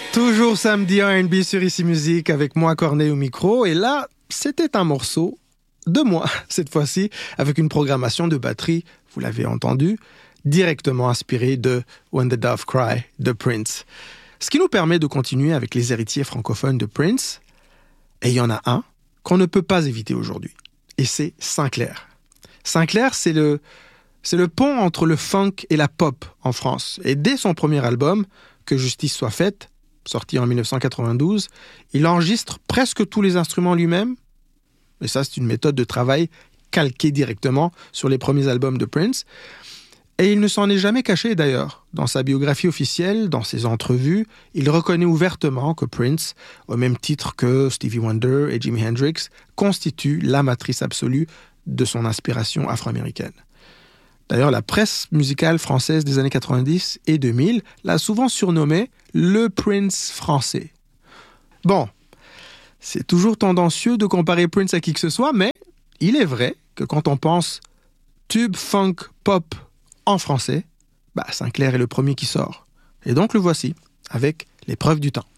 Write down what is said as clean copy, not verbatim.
Toujours samedi R&B sur Ici Musique avec moi Corneille au micro. Et là, c'était un morceau de moi, cette fois-ci, avec une programmation de batterie, vous l'avez entendu, directement inspirée de When the Dove Cry de Prince. Ce qui nous permet de continuer avec les héritiers francophones de Prince. Et il y en a un qu'on ne peut pas éviter aujourd'hui. Et c'est Sinclair. Sinclair, c'est le pont entre le funk et la pop en France. Et dès son premier album, Que justice soit faite, sorti en 1992, il enregistre presque tous les instruments lui-même. Et ça, c'est une méthode de travail calquée directement sur les premiers albums de Prince. Et il ne s'en est jamais caché d'ailleurs. Dans sa biographie officielle, dans ses entrevues, il reconnaît ouvertement que Prince, au même titre que Stevie Wonder et Jimi Hendrix, constitue la matrice absolue de son inspiration afro-américaine. D'ailleurs, la presse musicale française des années 90 et 2000 l'a souvent surnommé le Prince français. Bon, c'est toujours tendancieux de comparer Prince à qui que ce soit, mais il est vrai que quand on pense tube funk pop en français, Sinclair est le premier qui sort. Et donc le voici, avec Les Preuves du temps.